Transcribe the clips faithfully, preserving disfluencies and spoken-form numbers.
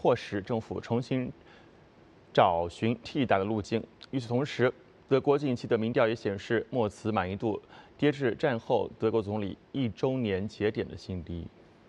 迫使政府重新找寻替代的路径。与此同时，德国近期的民调也显示，默茨满意度跌至战后德国总理一周年节点的新低。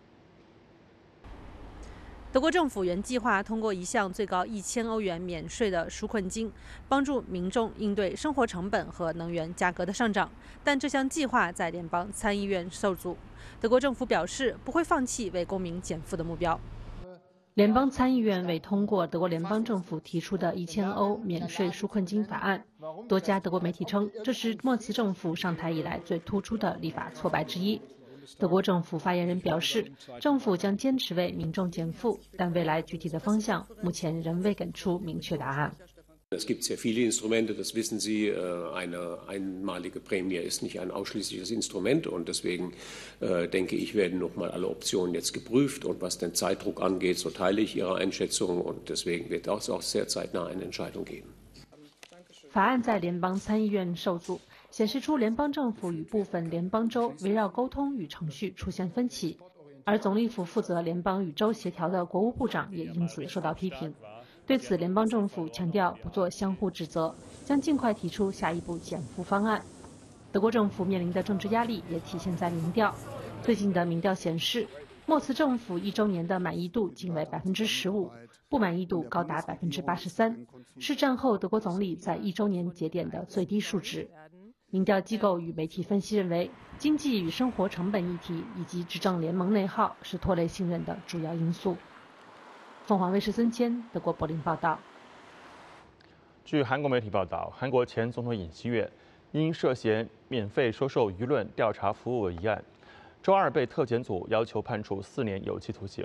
德国政府原计划通过一项最高一千欧元免税的纾困金，帮助民众应对生活成本和能源价格的上涨，但这项计划在联邦参议院受阻。德国政府表示不会放弃为公民减负的目标。 联邦参议院未通过德国联邦政府提出的一千欧免税纾困金法案。多家德国媒体称，这是默茨政府上台以来最突出的立法挫败之一。德国政府发言人表示，政府将坚持为民众减负，但未来具体的方向目前仍未给出明确答案。 Es gibt sehr viele Instrumente, das wissen Sie. Eine einmalige Prämie ist nicht ein ausschließliches Instrument und deswegen denke ich, werden nochmal alle Optionen jetzt geprüft. Und was den Zeitdruck angeht, so teile ich Ihre Einschätzung und deswegen wird es auch sehr zeitnah eine Entscheidung geben. 法案在联邦参议院受阻，显示出联邦政府与部分联邦州围绕沟通与程序出现分歧，而总理府负责联邦与州协调的国务部长也因此受到批评。对此，联邦政府强调不做相互指责，将尽快提出下一步减负方案。德国政府面临的政治压力也体现在民调。最近的民调显示，默茨政府一周年的满意度仅为百分之十五，不满意度高达百分之八十三，是战后德国总理在一周年节点的最低数值。民调机构与媒体分析认为，经济与生活成本议题以及执政联盟内耗是拖累信任的主要因素。凤凰卫视孙谦，德国柏林报道。 据韩国媒体报道，韩国前总统尹锡悦因涉嫌免费收受舆论调查服务一案，周二被特检组要求判处四年有期徒刑。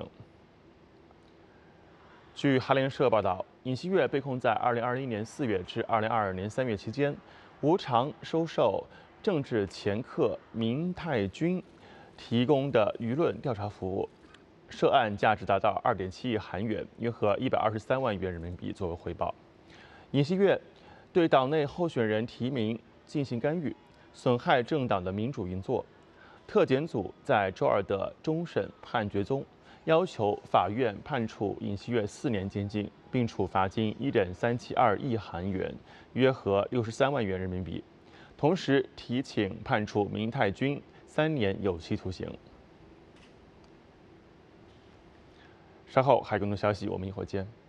据韩联社报道，尹锡悦被控在二零二一年四月至二零二二年三月期间，无偿收受政治掮客明泰君提供的舆论调查服务。涉案价值达到二点七亿韩元，约合一百二十三万元人民币作为回报。尹锡悦对党内候选人提名进行干预，损害政党的民主运作。特检组在周二的终审判决中，要求法院判处尹锡悦四年监禁，并处罚金一点三七二亿韩元，约合六十三万元人民币。同时提请判处明泰君三年有期徒刑。稍后还有更多消息，我们一会儿见。